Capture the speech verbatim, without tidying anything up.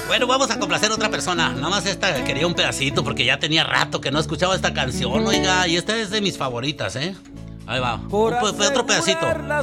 Bueno, vamos a complacer a otra persona. Nada más esta quería un pedacito porque ya tenía rato que no escuchaba esta canción, oiga. Y esta es de mis favoritas, ¿eh? Ahí va. Un, fue otro pedacito.